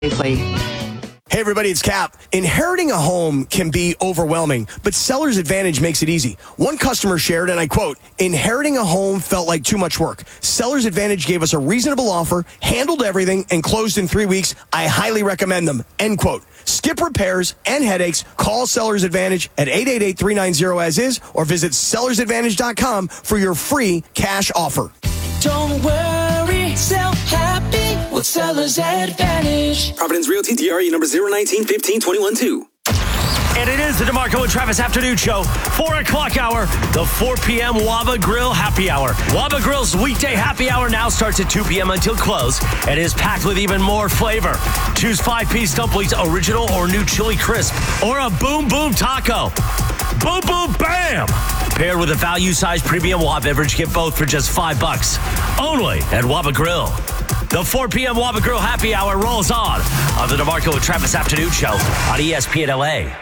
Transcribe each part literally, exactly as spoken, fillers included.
safely. Hey everybody, it's Cap. Inheriting a home can be overwhelming, but Seller's Advantage makes it easy. One customer shared, and I quote, "Inheriting a home felt like too much work. Seller's Advantage gave us a reasonable offer, handled everything, and closed in three weeks. I highly recommend them." End quote. Skip repairs and headaches. Call Seller's Advantage at eight eight eight, three nine zero as is or visit sellers advantage dot com for your free cash offer. Don't worry, sell happy with Seller's Advantage. Providence Realty, D R E number zero one nine one five two one two. And it is the DeMarco and Travis Afternoon Show, four o'clock hour, the four p.m. Waba Grill Happy Hour. Waba Grill's weekday happy hour now starts at two p.m. until close and is packed with even more flavor. Choose five-piece dumplings, original or new chili crisp, or a boom boom taco. Boom boom bam! Paired with a value-sized premium Waba beverage, get both for just five bucks. Only at Waba Grill. The four p.m. Waba Grill Happy Hour rolls on on the DeMarco and Travis Afternoon Show on E S P N L A.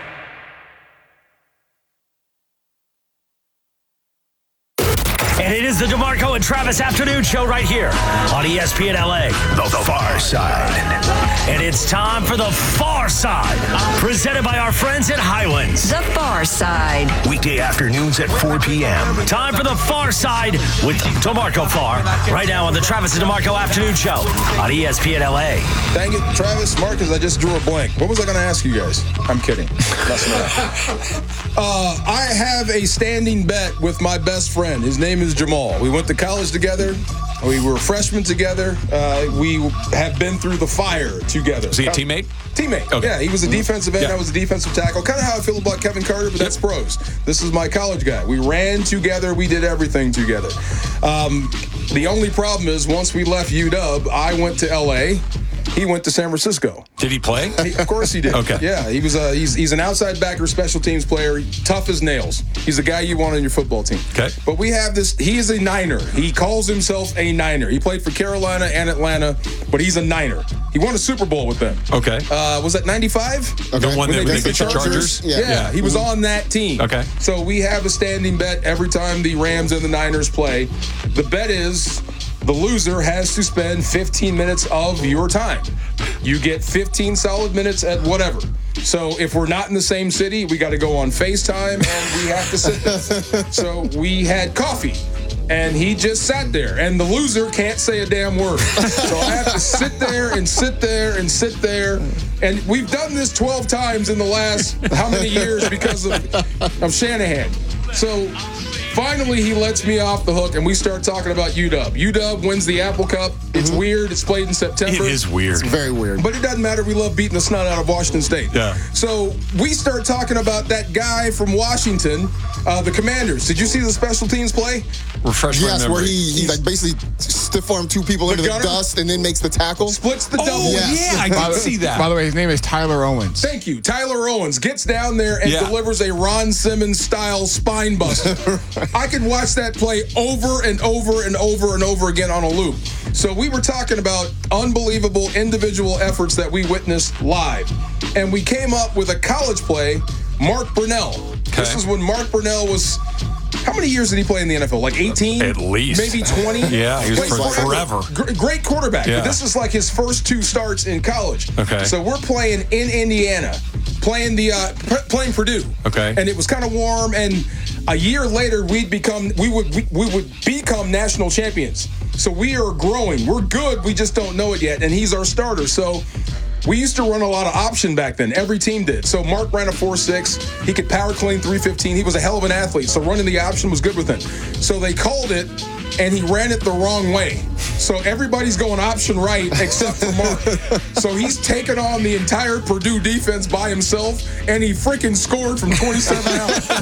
And it is the DeMarco and Travis Afternoon Show right here on E S P N L A. The, the Far Side. And it's time for the Far Side, presented by our friends at Highlands. The Far Side. Weekday afternoons at four p.m. Time for the Far Side with DeMarco Far, right now on the Travis and DeMarco Afternoon Show on E S P N L A. Dang it, Travis, Marcus, I just drew a blank. What was I going to ask you guys? I'm kidding. Messing around. Uh, I have a standing bet with my best friend. His name is Jamal. We went to college together. We were freshmen together. Uh, we have been through the fire together. Is he a teammate? Teammate. Okay. Yeah, he was a defensive end. Yeah. I was a defensive tackle. Kind of how I feel about Kevin Carter, but that's pros. This is my college guy. We ran together. We did everything together. Um, the only problem is once we left U W, I went to L A. He went to San Francisco. Did he play? He, of course he did. Okay. Yeah, he was a, he's, he's an outside backer, special teams player, tough as nails. He's the guy you want on your football team. Okay. But we have this, he is a Niner. He calls himself a Niner. He played for Carolina and Atlanta, but he's a Niner. He won a Super Bowl with them. Okay. Uh, was that ninety-five? Okay. The one When that they they beat beat the Chargers? Yeah, Yeah. he was on that team. Okay. So we have a standing bet every time the Rams and the Niners play. The bet is the loser has to spend fifteen minutes of your time. You get fifteen solid minutes at whatever. So if we're not in the same city, we got to go on FaceTime and we have to sit there. So we had coffee. And he just sat there. And the loser can't say a damn word. So I have to sit there and sit there and sit there. And we've done this twelve times in the last how many years because of, of Shanahan. So finally he lets me off the hook and we start talking about U W. U W wins the Apple Cup. It's mm-hmm. weird. It's played in September. It is weird. It's very weird. But it doesn't matter. We love beating the snot out of Washington State. Yeah. So we start talking about that guy from Washington, uh, the Commanders. Did you see the special teams play? Refresh my yes, memory. where he, he like basically stiff arm two people The into gunner? the dust and then makes the tackle. Splits the Oh, double. Yes. yeah, I By did the- see that. By the way, his name is Tyler Owens. Thank you. Tyler Owens gets down there and Yeah. delivers a Ron Simmons-style spine buster. I could watch that play over and over and over and over again on a loop. So we were talking about unbelievable individual efforts that we witnessed live. And we came up with a college play, Mark Brunell. Okay. This is when Mark Brunell was... How many years did he play in the N F L? Like eighteen? At least. Maybe twenty? Yeah, he was Played for forever. Gr- Great quarterback. Yeah. But this is like his first two starts in college. Okay. So we're playing in Indiana, playing the uh, p- playing Purdue. Okay. And it was kind of warm. And a year later, we'd become we would we, we would become national champions. So we are growing. We're good. We just don't know it yet. And he's our starter. So. We used to run a lot of option back then. Every team did. So Mark ran a four six. He could power clean three fifteen. He was a hell of an athlete. So running the option was good with him. So they called it, and he ran it the wrong way. So everybody's going option right except for Mark. So he's taken on the entire Purdue defense by himself, and he freaking scored from twenty-seven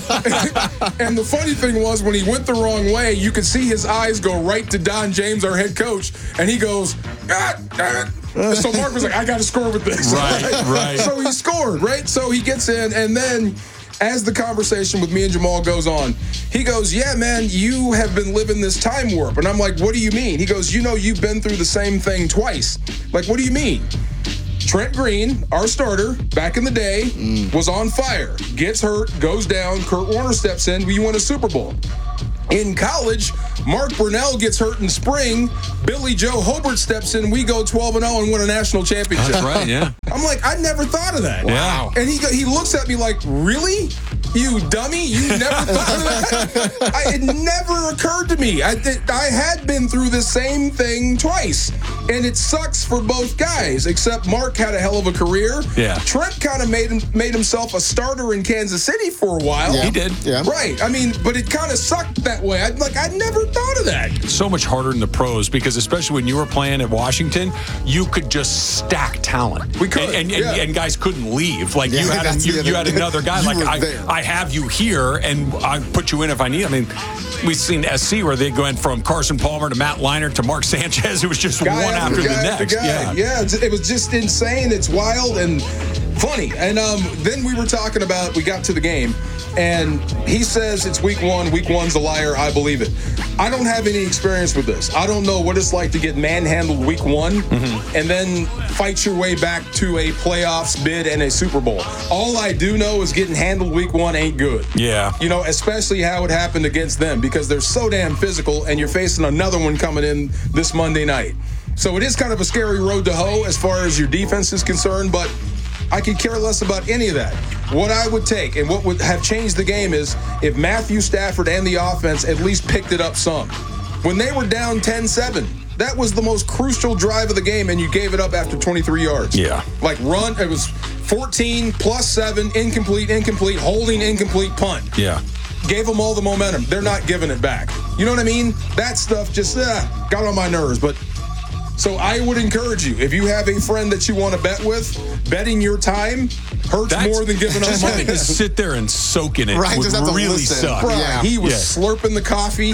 out. And the funny thing was, when he went the wrong way, you could see his eyes go right to Don James, our head coach, and he goes, ah, ah. So Mark was like, I got to score with this. Right, right. So he scored, right? So he gets in, and then as the conversation with me and Jamal goes on, he goes, yeah, man, you have been living this time warp. And I'm like, what do you mean? He goes, you know, you've been through the same thing twice. Like, what do you mean? Trent Green, our starter, back in the day, mm. was on fire, gets hurt, goes down, Kurt Warner steps in, we win a Super Bowl. In college, Mark Brunell gets hurt in spring. Billy Joe Hobart steps in. We go twelve and oh and win a national championship. That's right, yeah. I'm like, I never thought of that. Wow. And he go, he looks at me like, really? You dummy? You never thought of that? I, it never occurred to me. I, th- I had been through the same thing twice. And it sucks for both guys, except Mark had a hell of a career. Yeah. Trent kind of made him, made himself a starter in Kansas City for a while. Yeah. He did. Yeah. Right. I mean, but it kind of sucked that way. I'd like, I never thought of that. So much harder in the pros because especially when you were playing at Washington, you could just stack talent. We could, and and, yeah. and, and guys couldn't leave. Like Yeah, you had that's a, you, the you other- had another guy. You like were I, there. I have you here, and I put you in if I need. I mean, we've seen S C where they went from Carson Palmer to Matt Leinart to Mark Sanchez. It was just Guy one after the guy next. guy. Yeah. yeah, it's- it was just insane. It's wild and funny. And um, then we were talking about, we got to the game, and he says it's week one. Week one's a liar. I believe it. I don't have any experience with this. I don't know what it's like to get manhandled week one Mm-hmm. and then fight your way back to a playoffs bid and a Super Bowl. All I do know is getting handled week one ain't good. Yeah. You know, especially how it happened against them because they're so damn physical, and you're facing another one coming in this Monday night. So it is kind of a scary road to hoe as far as your defense is concerned, but I could care less about any of that. What I would take and what would have changed the game is if Matthew Stafford and the offense at least picked it up some. When they were down ten seven, that was the most crucial drive of the game, and you gave it up after twenty-three yards. Yeah. Like run, it was fourteen plus seven, incomplete, incomplete, holding, incomplete, punt. Yeah. Gave them all the momentum. They're not giving it back. You know what I mean? That stuff just uh, got on my nerves, but... So I would encourage you, if you have a friend that you want to bet with, betting your time hurts That's- more than giving up just money. having to sit there and soak in it Right, would just have to really listen. suck. Bro, Yeah. he was Yeah. slurping the coffee.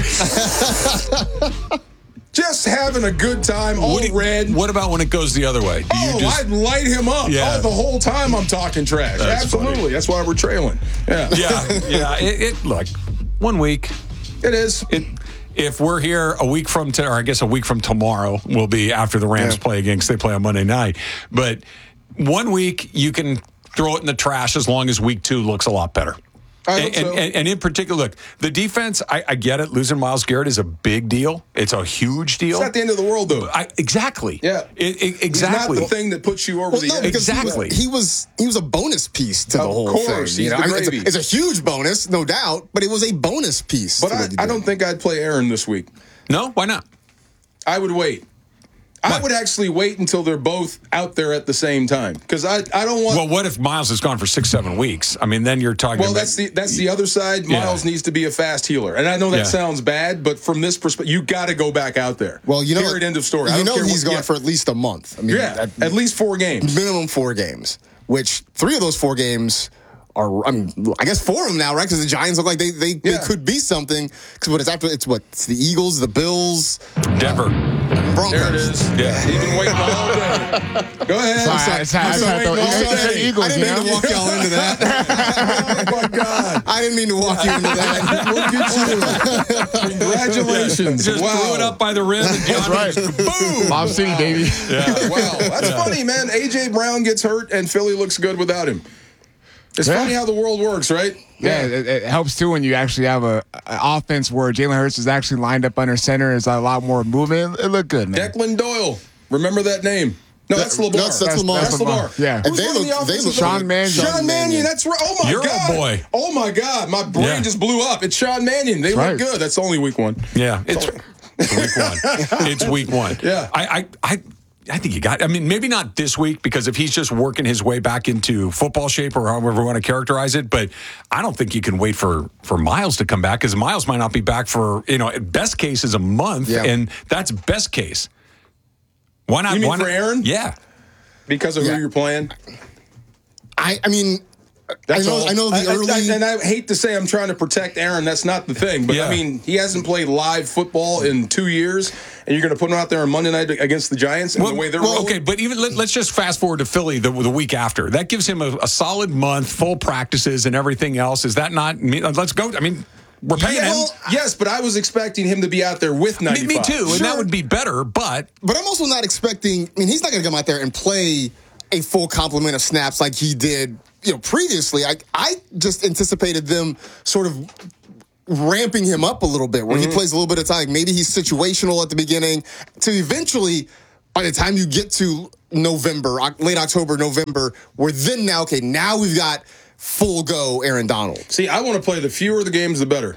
Just having a good time, all What, do- red. what about when it goes the other way? Do Oh, you just, I'd light him up. Yeah. Oh, the whole time I'm talking trash. That's Absolutely. funny. That's why we're trailing. Yeah. yeah, yeah. It, it look, one week. It is. It, if we're here a week from, to, or I guess a week from tomorrow, will be after the Rams Yeah. play again because they play on Monday night. But one week you can throw it in the trash as long as week two looks a lot better. I hope and, so. and, and in particular, look, the defense, I, I get it. Losing Myles Garrett is a big deal. It's a huge deal. It's not the end of the world, though. I, exactly. Yeah. It, it, He's exactly. not the thing that puts you over Well, the no, edge. because Exactly. he was, he was he was a bonus piece to the Of whole course, thing. he's you know? the I mean, it's, a, gravy. it's a huge bonus, no doubt, but it was a bonus piece. But to I, what he I did. don't think I'd play Aaron this week. No? Why not? I would wait. I would actually wait until they're both out there at the same time because I, I don't want. Well, what if Miles is gone for six, seven weeks? I mean, then you're talking Well, about. that's the that's the other side. Yeah. Miles needs to be a fast healer, and I know that Yeah. sounds bad, but from this perspective, you got to go back out there. Well, you know, period. End of story. I You don't know care he's what- gone yeah. for at least a month. I mean, yeah, at at least four games. minimum four games, which three of those four games are, I mean, I guess four of them now, right? Because the Giants look like they they, Yeah. they could be something. Because what it's after, it's what? It's the Eagles, the Bills, Denver. Broncos. There it is. Yeah. He's been waiting all day. Go ahead. Sorry, I'm it's hard- I've it's been hard to- waiting all it's hard to day. Eagles, I didn't mean you to know? walk y'all into that. Oh my God! I didn't mean to walk you into that. Look at you! Congratulations! Just wow. threw it up by the rim. And That's right. Boom. Mob City, baby. Wow, that's funny, man. A J Brown gets hurt, and Philly looks good without him. It's Yeah. funny how the world works, right? Yeah, it, it helps too when you actually have a, a offense where Jalen Hurts is actually lined up under center. There's a lot more movement. It looked good, man. Declan Doyle. Remember that name? No, that's That- Lamar. that's- that's Lamar. That's Lamar. That's Lamar. Yeah. Who's And they running look- the they offensive look- Sean line? Mannion. Sean Sean Mannion. Mannion. That's right. Oh my You're a God. boy. Oh my God. My brain Yeah. just blew up. It's Sean Mannion. They Right. look good. That's only week one. Yeah. It's, it's week one. It's week one. Yeah. I, I, I, I think you got, I mean, maybe not this week because if he's just working his way back into football shape or however we want to characterize it, but I don't think you can wait for, for Miles to come back because Miles might not be back for, you know, best case is a month, Yeah. and that's best case. Why not? You mean why for not- Aaron? Yeah. Because of Yeah. who you're playing. I, I mean, That's I know, all. I know the I- I- early. and I hate to say I'm trying to protect Aaron. That's not the thing. But Yeah. I mean, he hasn't played live football in two years, and you're going to put him out there on Monday night against the Giants and the way they're well, rolling. okay, but even let, let's just fast forward to Philly the, the week after. That gives him a, a solid month, full practices and everything else. Is that not? Let's go. I mean, we're paying Yeah, him. well, yes, but I was expecting him to be out there with Me, ninety-five. me too, and that Sure. would be better. But But I'm also not expecting. I mean, he's not going to come out there and play a full complement of snaps like he did, you know, previously. I I just anticipated them sort of ramping him up a little bit, where mm-hmm. he plays a little bit of time. Maybe he's situational at the beginning to eventually, by the time you get to November, late October, November, we're then now, okay, now we've got full go Aaron Donald. See, I want to play the fewer the games, the better.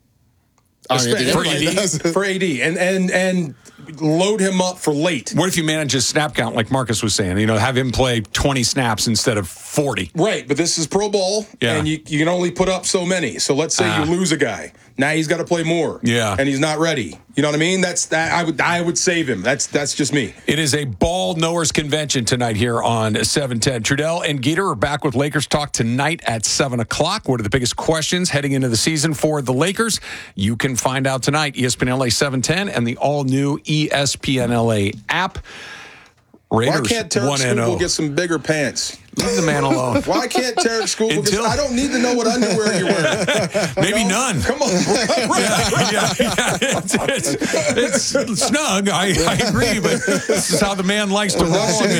I mean, for A D, for A D, and and and load him up for late. What if you manage his snap count, like Marcus was saying? You know, have him play twenty snaps instead of forty. Right, but this is Pro Bowl, yeah. and you, you can only put up so many. So let's say uh, you lose a guy. Now he's got to play more. Yeah, and he's not ready. You know what I mean? That's that. I would I would save him. That's that's just me. It is a ball knowers convention tonight here on seven ten. Trudell and Geeter are back with Lakers Talk tonight at seven o'clock. What are the biggest questions heading into the season for the Lakers? You can find out tonight. E S P N L A seven ten and the all new E S P N L A app. Raiders Why can't Tarek School get some bigger pants? Leave the man alone. Why can't Tarek School? Until, I don't need to know what underwear you're wearing. Maybe you know? none. Come on. yeah, yeah, yeah. It's, it's, it's snug. I, I agree, but this is how the man likes to roll.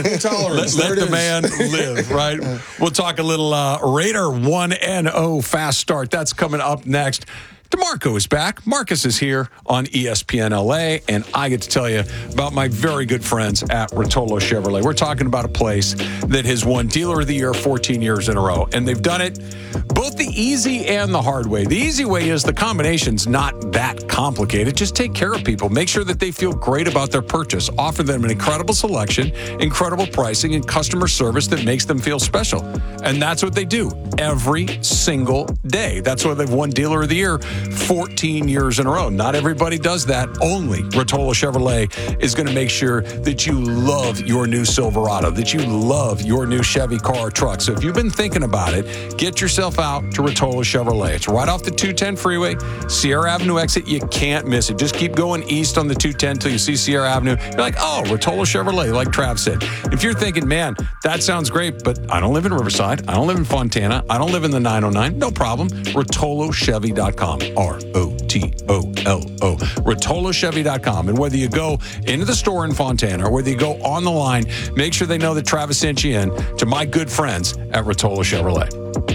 Let, let the man live, right? We'll talk a little uh, Raider one and oh fast start. That's coming up next. DeMarco is back. Marcus is here on E S P N L A, and I get to tell you about my very good friends at Rotolo Chevrolet. We're talking about a place that has won Dealer of the Year fourteen years in a row, and they've done it both the easy and the hard way. The easy way is the combination's not that complicated. Just take care of people. Make sure that they feel great about their purchase. Offer them an incredible selection, incredible pricing, and customer service that makes them feel special. And that's what they do every single day. That's why they've won Dealer of the Year fourteen years in a row. Not everybody does that. Only Rotolo Chevrolet is going to make sure that you love your new Silverado, that you love your new Chevy car or truck. So if you've been thinking about it, get yourself out to Rotolo Chevrolet. It's right off the two ten freeway, Sierra Avenue exit. You can't miss it. Just keep going east on the two ten until you see Sierra Avenue. You're like, oh, Rotolo Chevrolet, like Trav said. If you're thinking, man, that sounds great, but I don't live in Riverside, I don't live in Fontana, I don't live in the nine oh nine, no problem. Rotolo Chevy dot com. R O T O L O. Rotolo Chevy dot com. And whether you go into the store in Fontana or whether you go on the line, make sure they know that Travis sent you in to my good friends at Rotolo Chevrolet.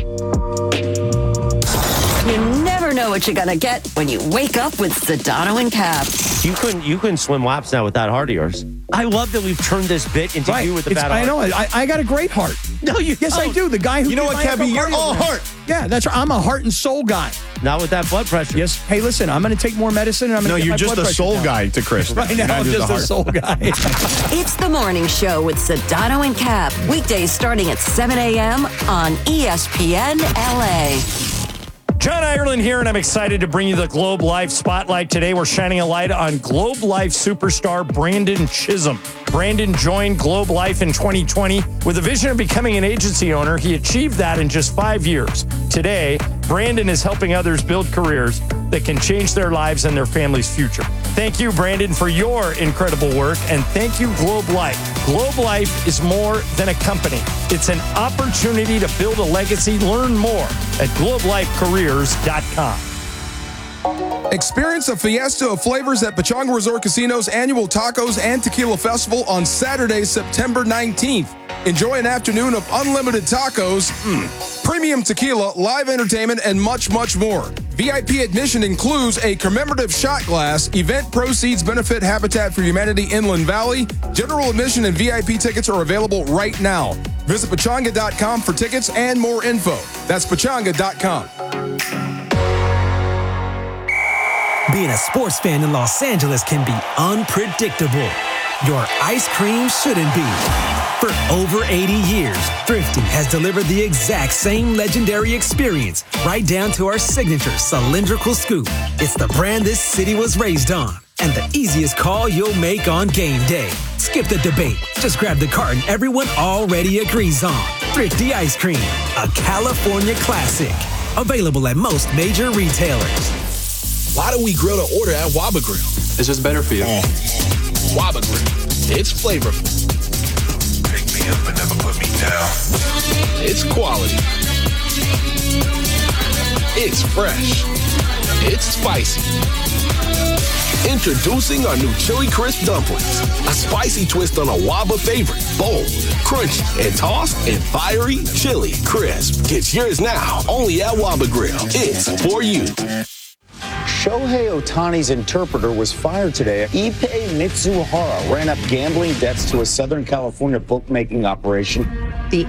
You never know what you're going to get when you wake up with Sedano and Cap. You couldn't you couldn't swim laps now with that heart of yours. I love that we've turned this bit into right. you with the it's, bad I heart. know. I, I got a great heart. No, you Yes, don't. I do. The guy who... You know what, Cabby? You're all heart. Yeah, that's right. I'm a heart and soul guy. Not with that blood pressure. Yes. Hey, listen, I'm going to take more medicine and I'm going to No, get you're my just blood a soul down. guy to Chris. Right now, I'm just a soul guy. It's the morning show with Sedano and Cap. Weekdays starting at seven a.m. on E S P N L A. John Ireland here, and I'm excited to bring you the Globe Life Spotlight. Today, we're shining a light on Globe Life superstar Brandon Chisholm. Brandon joined Globe Life in twenty twenty with a vision of becoming an agency owner. He achieved that in just five years. Today, Brandon is helping others build careers that can change their lives and their family's future. Thank you, Brandon, for your incredible work, and thank you, Globe Life. Globe Life is more than a company. It's an opportunity to build a legacy. Learn more at globe life careers dot com. Experience a fiesta of flavors at Pechanga Resort Casino's annual Tacos and Tequila Festival on Saturday, September nineteenth. Enjoy an afternoon of unlimited tacos, mm, premium tequila, live entertainment, and much, much more. V I P admission includes a commemorative shot glass. Event proceeds benefit Habitat for Humanity Inland Valley. General admission and V I P tickets are available right now. Visit pechanga dot com for tickets and more info. That's pechanga dot com. Being a sports fan in Los Angeles can be unpredictable. Your ice cream shouldn't be. For over eighty years, Thrifty has delivered the exact same legendary experience, right down to our signature cylindrical scoop. It's the brand this city was raised on, and the easiest call you'll make on game day. Skip the debate. Just grab the carton everyone already agrees on. Thrifty Ice Cream, a California classic. Available at most major retailers. Why do we grill to order at Waba Grill? It's just better for you. Oh. Waba Grill. It's flavorful. Pick me up and never put me down. It's quality. It's fresh. It's spicy. Introducing our new Chili Crisp Dumplings. A spicy twist on a Waba favorite. Bold, crunchy, and tossed in fiery Chili Crisp. Get yours now, only at Waba Grill. It's for you. Shohei Ohtani's interpreter was fired today. Ippei Mitsuhara ran up gambling debts to a Southern California bookmaking operation. The